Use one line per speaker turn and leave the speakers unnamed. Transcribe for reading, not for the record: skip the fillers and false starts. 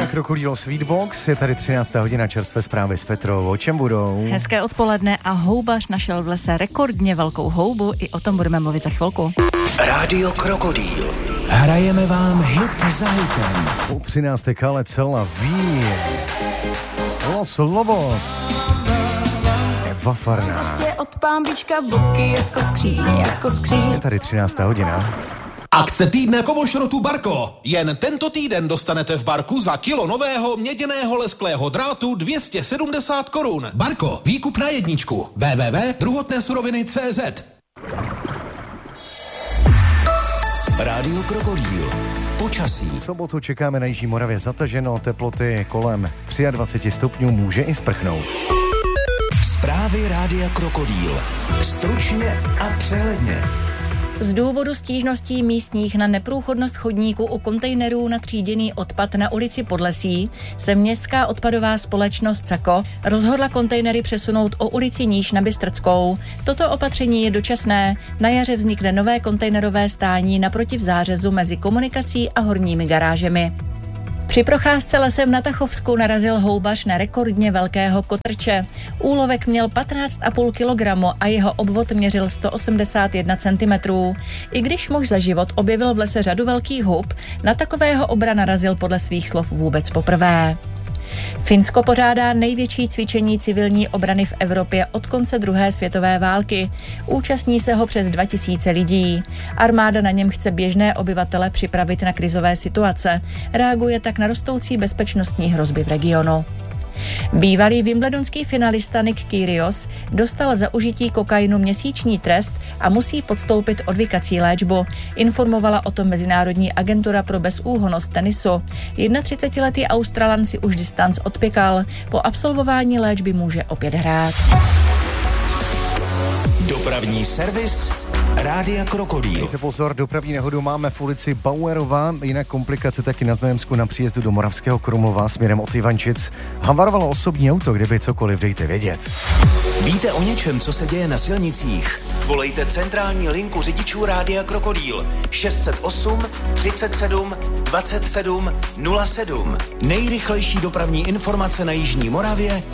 Krokodýlo Sweetbox, je tady 13. hodina, čerstvé zprávy s Petrou. O čem budou?
Hezké odpoledne a houbař našel v lese rekordně velkou houbu, i o tom budeme mluvit za chvilku.
Rádio Krokodýl.
Hrajeme vám hit za hitem.
Po 13. kale celá ví. Los Lobos. Eva Farná.
Od pámbička boky jako skříň.
Je tady 13. hodina.
Akce týdne kovošrotu Barko. Jen tento týden dostanete v Barku za kilo nového měděného lesklého drátu 270 korun. Barko, výkup na jedničku. www.druhotnésuroviny.cz.
Rádio Krokodýl. Počasí.
V sobotu čekáme na Jižní Moravě zataženo, teploty kolem 23 stupňů, může i sprchnout.
Zprávy Rádia Krokodýl. Stručně a přehledně.
Z důvodu stížností místních na neprůchodnost chodníku u kontejnerů na tříděný odpad na ulici Podlesí se městská odpadová společnost SAKO rozhodla kontejnery přesunout o ulici níž na Bystrckou. Toto opatření je dočasné. Na jaře vznikne nové kontejnerové stání naproti v zářezu mezi komunikací a horními garážemi. Při procházce lesem na Tachovsku narazil houbař na rekordně velkého kotrče. Úlovek měl 15,5 kg a jeho obvod měřil 181 cm. I když muž za život objevil v lese řadu velkých hub, na takového obra narazil podle svých slov vůbec poprvé. Finsko pořádá největší cvičení civilní obrany v Evropě od konce druhé světové války. Účastní se ho přes 2000 lidí. Armáda na něm chce běžné obyvatele připravit na krizové situace. Reaguje tak na rostoucí bezpečnostní hrozby v regionu. Bývalý wimbledonský finalista Nick Kyrgios dostal za užití kokainu měsíční trest a musí podstoupit odvykací léčbu. Informovala o tom Mezinárodní agentura pro bezúhonnost tenisu. 31letý Australan si už distanc odpěkal. Po absolvování léčby může opět hrát.
Dopravní servis Rádia Krokodýl.
Dejte pozor, dopravní nehodu máme v ulici Bauerova, jinak komplikace taky na Znojemsku na příjezdu do Moravského Krumlova směrem od Ivančic. Havarovalo osobní auto, kdyby cokoliv, dejte vědět.
Víte o něčem, co se děje na silnicích? Volejte centrální linku řidičů Rádia Krokodýl 608 37 27 07. Nejrychlejší dopravní informace na Jižní Moravě